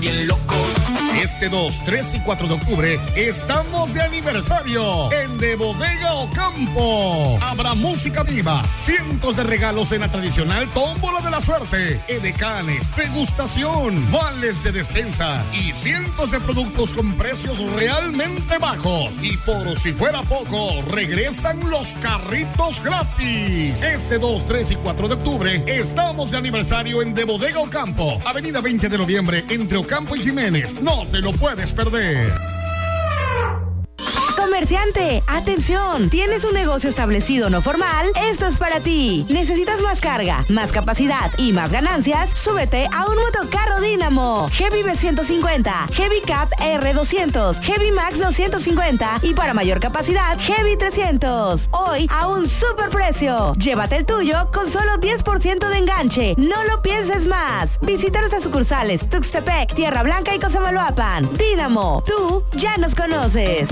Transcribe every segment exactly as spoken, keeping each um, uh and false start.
bien locos. Este dos, tres y cuatro de octubre estamos de aniversario en De Bodega Ocampo. Habrá música viva, cientos de regalos en la tradicional tómbola de la suerte, edecanes, degustación, vales de despensa y cientos de productos con precios realmente bajos. Y por si fuera poco, regresan los carritos gratis. Este dos, tres y cuatro de octubre estamos de aniversario en De Bodega Ocampo, avenida veinte de noviembre entre Ocampo y Jiménez. No te lo puedes perder. Comerciante, atención, ¿tienes un negocio establecido no formal? Esto es para ti. ¿Necesitas más carga, más capacidad y más ganancias? Súbete a un motocarro Dínamo, Heavy B ciento cincuenta, Heavy Cap R doscientos, Heavy Max doscientos cincuenta y para mayor capacidad, Heavy trescientos. Hoy a un super precio. Llévate el tuyo con solo diez por ciento de enganche. No lo pienses más. Visita nuestras sucursales Tuxtepec, Tierra Blanca y Cosamaloapan. Dínamo, tú ya nos conoces.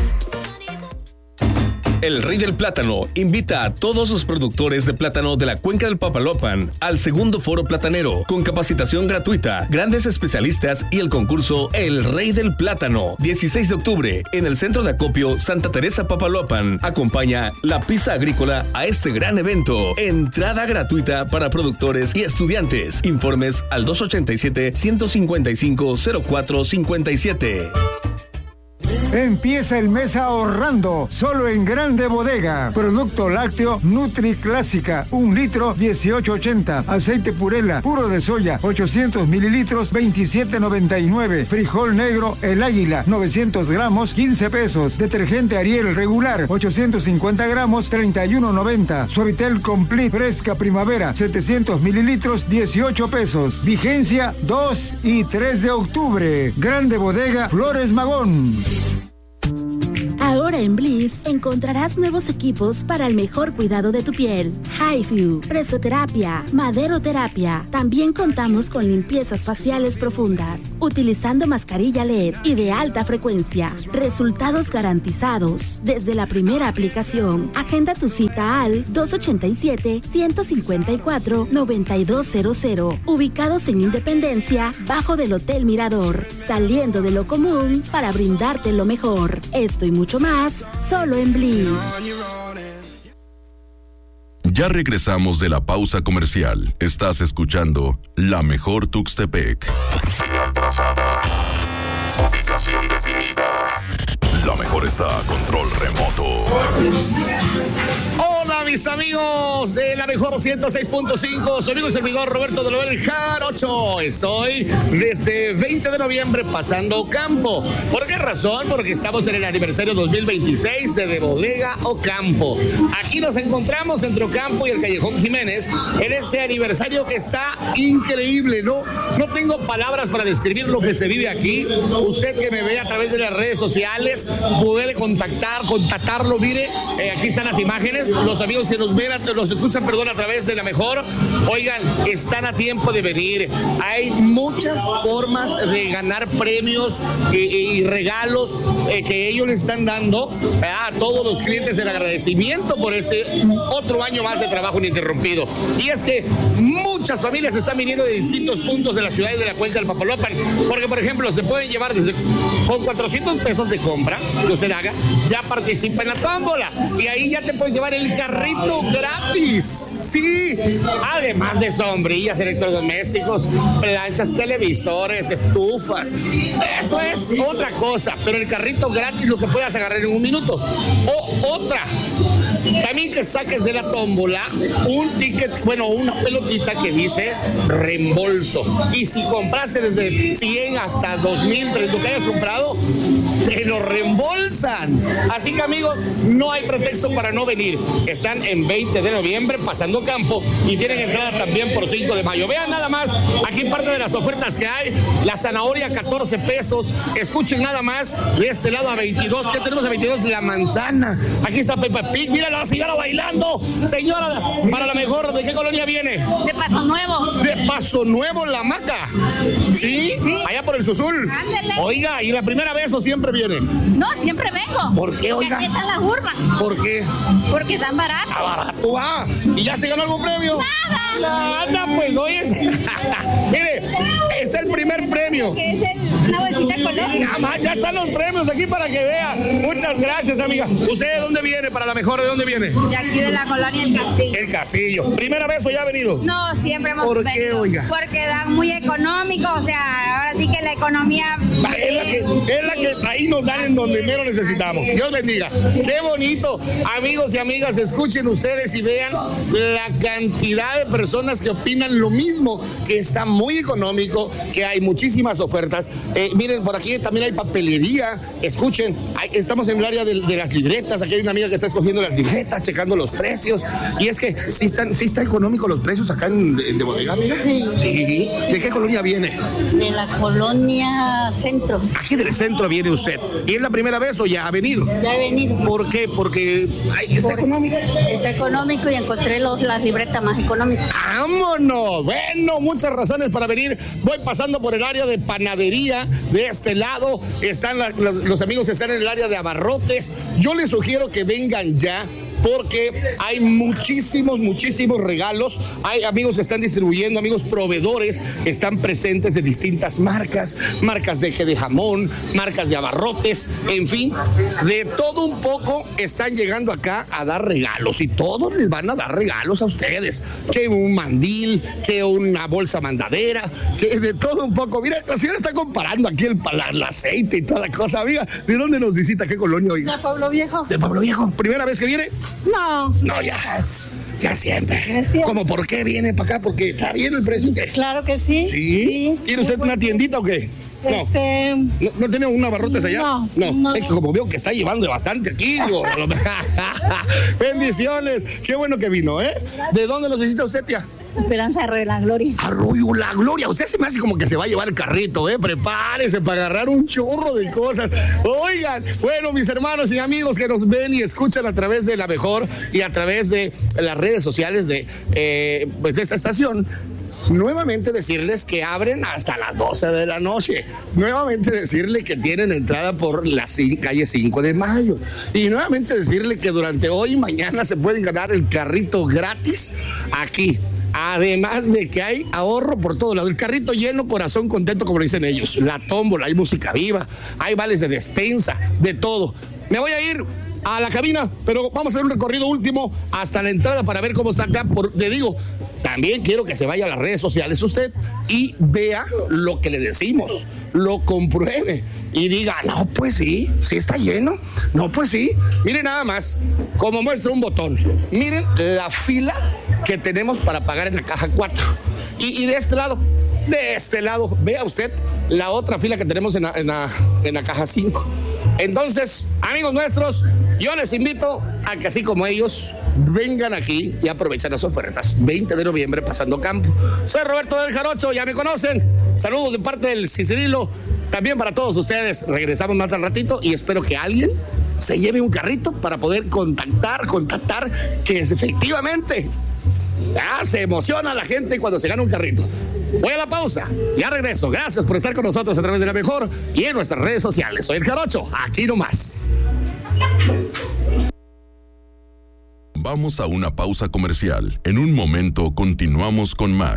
El Rey del Plátano invita a todos los productores de plátano de la Cuenca del Papaloapan al segundo foro platanero, con capacitación gratuita, grandes especialistas y el concurso El Rey del Plátano. dieciséis de octubre, en el Centro de Acopio Santa Teresa Papaloapan. Acompaña la pizza agrícola a este gran evento. Entrada gratuita para productores y estudiantes. Informes al dos ochenta y siete, ciento cincuenta y cinco, cero cuatro cincuenta y siete. Empieza el mes ahorrando, solo en Grande Bodega. Producto lácteo Nutri Clásica, un litro, dieciocho ochenta. Aceite Purela, puro de soya, ochocientos mililitros, veintisiete noventa y nueve. Frijol negro El Águila, novecientos gramos, quince pesos. Detergente Ariel regular, ochocientos cincuenta gramos, treinta y uno noventa. Suavitel Complete Fresca Primavera, setecientos mililitros, dieciocho pesos. Vigencia dos y tres de octubre. Grande Bodega Flores Magón. Ahora en Bliss encontrarás nuevos equipos para el mejor cuidado de tu piel. HiFu, presoterapia, maderoterapia. También contamos con limpiezas faciales profundas, utilizando mascarilla L E D y de alta frecuencia. Resultados garantizados desde la primera aplicación. Agenda tu cita al dos ochenta y siete, ciento cincuenta y cuatro, noventa y dos cero cero. Ubicados en Independencia, bajo del Hotel Mirador. Saliendo de lo común para brindarte lo mejor. Esto y mucho más, solo en Bliss. Ya regresamos de la pausa comercial. Estás escuchando La Mejor Tuxtepec. Señal trazada. Ubicación definida. La mejor está a control remoto. Hola mis amigos de La Mejor ciento seis punto cinco, su amigo y servidor Roberto de Loel Jarocho. Estoy desde veinte de noviembre pasando Ocampo. ¿Por qué razón? Porque estamos en el aniversario dos mil veintiséis de De Bodega Ocampo. Aquí nos encontramos entre Ocampo y el Callejón Jiménez en este aniversario que está increíble, ¿no? No tengo palabras para describir lo que se vive aquí. Usted que me ve a través de las redes sociales puede contactar, contactarlo. Mire, eh, aquí están las imágenes. Los amigos que nos ven, los escuchan, perdón, a través de La Mejor, oigan, están a tiempo de venir. Hay muchas formas de ganar premios y, y regalos eh, que ellos le están dando a todos los clientes en agradecimiento por este otro año más de trabajo ininterrumpido. Y es que muchas familias están viniendo de distintos puntos de la ciudad y de la Cuenca del Papaloapan, porque por ejemplo se pueden llevar desde con cuatrocientos pesos de compra que usted haga, ya participa en la tómbola y ahí ya te puedes llevar el carrito gratis. Sí, además de sombrillas, electrodomésticos, planchas, televisores, estufas. Eso es otra cosa, pero el carrito gratis lo que puedas agarrar en un minuto. O otra, también que saques de la tómbola un ticket, bueno, una pelotita que dice reembolso. Y si compraste desde cien hasta dos mil, lo que hayas comprado, te lo reembolsan. Así que amigos, no hay pretexto para no venir. Están en veinte de noviembre pasando Campo y tienen entrada también por cinco de mayo. Vean nada más, aquí parte de las ofertas que hay. La zanahoria catorce pesos. Escuchen nada más, de este lado a veintidós. ¿Qué tenemos a veintidós? La manzana. Aquí está Peppa Pig. Mira, las señora bailando. Señora, para la mejor, ¿de qué colonia viene? De Paso Nuevo. De Paso Nuevo, La Maca. ¿Sí? Sí. Allá por el Susul. Ándale. Oiga, ¿y la primera vez o siempre viene? No, siempre vengo. ¿Por qué, oiga? Aquí está la urba. ¿Por qué? Porque están baratos. Está barato, ah. ¿Y ya se ganó algún premio? Nada. Nada, pues, oye. Mire, es el primer premio. Que es el, una bolsita color. Nada más, ya están los premios aquí para que vea. Muchas gracias, amiga. ¿Usted de dónde viene? Para la mejor, ¿de dónde viene? De aquí de la colonia El Castillo. El Castillo. ¿Primera vez o ya ha venido? No, siempre hemos ¿Por venido. qué, oiga? Porque dan muy económico, o sea, ahora sí que la economía... Es la que, es la que ahí nos dan en donde menos necesitamos. Dios bendiga. Qué bonito. Amigos y amigas, escuchen ustedes y vean la cantidad de personas que opinan lo mismo, que está muy económico, que hay muchísimas ofertas. Eh, miren, por aquí también hay papelería. Escuchen, hay, estamos en el área de, de las libretas. Aquí hay una amiga que está escogiendo las libretas, checando los precios. Y es que sí están, sí está económico los precios acá en, en de bodega, amiga. Sí. Sí. ¿De qué colonia viene? De la colonia Centro. Aquí del centro viene usted. ¿Y es la primera vez o ya ha venido? Ya he venido. ¿Por qué? Porque ay, está Por- económico. Está económico y encontré los, las libretas más económicas. ¡Vámonos! Bueno, muchas razones para venir. Voy pasando por el área de panadería. De este lado están la- los, los amigos están en el área de abarrotes. Yo les sugiero que vengan ya, porque hay muchísimos, muchísimos regalos. Hay amigos que están distribuyendo, amigos proveedores están presentes de distintas marcas, marcas de eje de jamón, marcas de abarrotes, en fin, de todo un poco están llegando acá a dar regalos y todos les van a dar regalos a ustedes. Que un mandil, que una bolsa mandadera, que de todo un poco. Mira, la señora está comparando aquí el, el aceite y toda la cosa, amiga. ¿De dónde nos visita? ¿Qué colonia, oiga? ¿De Pueblo Viejo? ¿De Pueblo Viejo? ¿Primera vez que viene? No. No, ya. Ya siempre. Ya siempre. ¿Cómo por qué viene para acá? Porque está bien el precio. ¿Qué? Claro que sí. ¿Sí? ¿Tiene usted una tiendita o qué? No. Este... ¿No, no tiene un abarrotes allá? No, no. no. Es que como veo que está llevando bastante aquí, digo. Bendiciones. Qué bueno que vino, ¿eh? ¿De dónde nos visita usted, tía? Esperanza de la Gloria. Arroyo La Gloria. Usted se me hace como que se va a llevar el carrito, ¿eh? Prepárese para agarrar un chorro de cosas. Oigan, bueno, mis hermanos y amigos que nos ven y escuchan a través de La Mejor y a través de las redes sociales de, eh, pues de esta estación, nuevamente decirles que abren hasta las doce de la noche. Nuevamente decirle que tienen entrada por la calle cinco de mayo. Y nuevamente decirle que durante hoy y mañana se pueden ganar el carrito gratis aquí. Además de que hay ahorro por todo lado. El carrito lleno, corazón contento, como dicen ellos. La tómbola, hay música viva, hay vales de despensa, de todo. Me voy a ir a la cabina, pero vamos a hacer un recorrido último hasta la entrada para ver cómo está acá. Por, le digo, también quiero que se vaya a las redes sociales usted y vea lo que le decimos, lo compruebe y diga, no, pues sí, sí está lleno, no, pues sí. Miren nada más, como muestra un botón, miren la fila que tenemos para pagar en la caja cuatro. Y, y de este lado, de este lado, vea usted la otra fila que tenemos en la, en la, en la caja cinco. Entonces, amigos nuestros, yo les invito a que así como ellos vengan aquí y aprovechen las ofertas. veinte de noviembre, pasando campo. Soy Roberto del Jarocho, ya me conocen. Saludos de parte del Cicerilo. También para todos ustedes. Regresamos más al ratito y espero que alguien se lleve un carrito para poder contactar, contactar que es efectivamente ah, se emociona la gente cuando se gana un carrito. Voy a la pausa, ya regreso. Gracias por estar con nosotros a través de La Mejor y en nuestras redes sociales. Soy el Jarocho, aquí nomás. Vamos a una pausa comercial. En un momento continuamos con más.